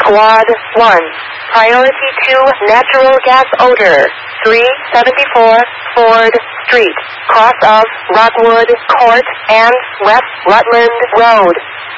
Squad 1. Priority 2 natural gas odor. 374 Ford Street. Cross of Rockwood Court and West Rutland Road.